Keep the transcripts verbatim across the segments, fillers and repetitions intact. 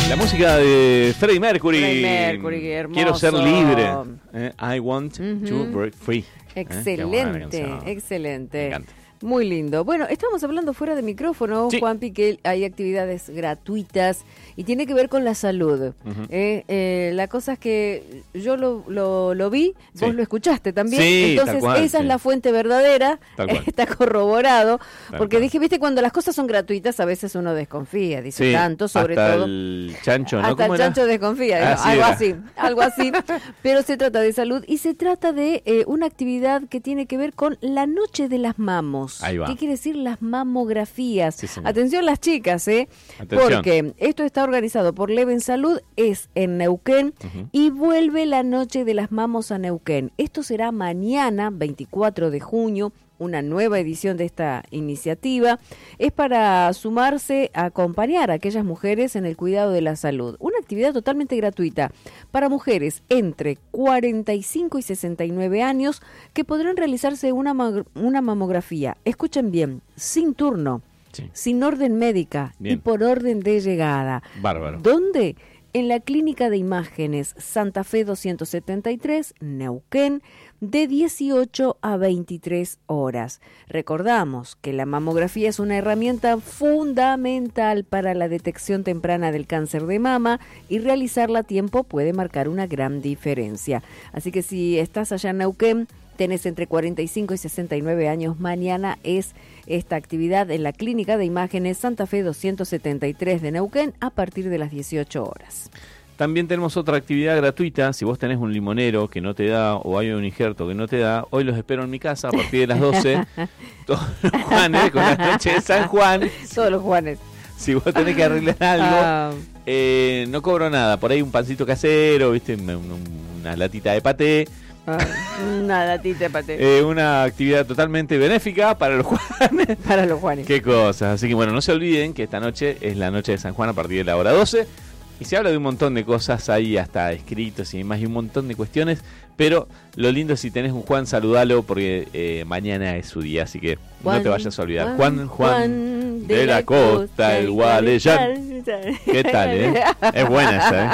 La música de Freddie Mercury. Freddie Mercury, qué hermoso. Quiero ser libre. Eh, I want uh-huh. to break free. Excelente, eh, excelente. Me encanta. Muy lindo. Bueno, estamos hablando fuera de micrófono, sí. Juanpi, que hay actividades gratuitas y tiene que ver con la salud. Uh-huh. eh, eh, la cosa es que yo lo, lo, lo vi, sí. Vos lo escuchaste también, sí, entonces cual, esa sí. es la fuente verdadera, está corroborado, tal porque cual. Dije, viste, cuando las cosas son gratuitas a veces uno desconfía, dice sí, tanto, sobre hasta todo. el chancho, ¿no? Hasta el era? chancho desconfía, ah, ¿no? sí algo era. así, algo así. Pero se trata de salud y se trata de eh, una actividad que tiene que ver con la noche de las mamos. Ahí va. ¿Qué quiere decir las mamografías? Sí, atención las chicas, ¿eh? Atención. Porque esto está organizado por Leven Salud, es en Neuquén, uh-huh. y vuelve la noche de las mamos a Neuquén. Esto será mañana, veinticuatro de junio, una nueva edición de esta iniciativa. Es para sumarse a acompañar a aquellas mujeres en el cuidado de la salud. Una actividad totalmente gratuita para mujeres entre cuarenta y cinco y sesenta y nueve años que podrán realizarse una, una mamografía. Escuchen bien, sin turno, sí. sin orden médica bien. Y por orden de llegada. Bárbaro. ¿Dónde? En la Clínica de Imágenes Santa Fe doscientos setenta y tres, Neuquén, de dieciocho a veintitrés horas. Recordamos que la mamografía es una herramienta fundamental para la detección temprana del cáncer de mama y realizarla a tiempo puede marcar una gran diferencia. Así que si estás allá en Neuquén, tenés entre cuarenta y cinco y sesenta y nueve años, mañana es esta actividad en la Clínica de Imágenes Santa Fe doscientos setenta y tres de Neuquén a partir de las dieciocho horas. También tenemos otra actividad gratuita. Si vos tenés un limonero que no te da o hay un injerto que no te da, hoy los espero en mi casa a partir de las doce. Todos los Juanes, con la noche de San Juan. Todos los Juanes. Si vos tenés que arreglar algo, uh, eh, no cobro nada. Por ahí un pancito casero, viste, una, una latita de paté. Ah, una latita de paté. Eh, una actividad totalmente benéfica para los Juanes. Para los Juanes. Qué cosas. Así que bueno, no se olviden que esta noche es la noche de San Juan a partir de la hora doce. Y se habla de un montón de cosas ahí, hasta escritos y demás, y un montón de cuestiones. Pero lo lindo es si tenés un Juan, saludalo, porque eh, mañana es su día, así que Juan, no te vayas a olvidar. Juan, Juan, Juan de, de la costa, el Gualeyán. ¿Qué tal, eh? Es buena esa,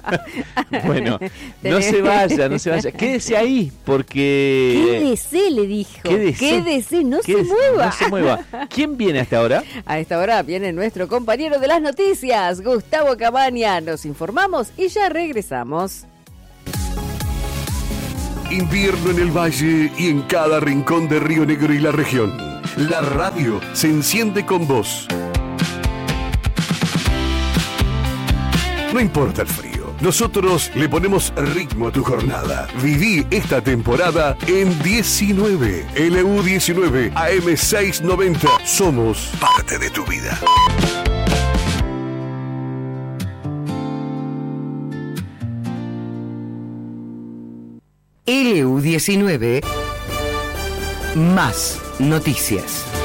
¿eh? Bueno, no se vaya, no se vaya. Quédese ahí, porque... Quédese, le dijo. Quédese, Quédese, no quédese, se mueva. No se mueva. ¿Quién viene a esta hora? A esta hora viene nuestro compañero de las noticias, Gustavo Cabaña. Nos informamos y ya regresamos. Invierno en el valle y en cada rincón de Río Negro y la región. La radio se enciende con vos. No importa el frío, nosotros le ponemos ritmo a tu jornada. Viví esta temporada en diecinueve, L U diecinueve, A M seiscientos noventa. Somos parte de tu vida. L U diecinueve, más noticias.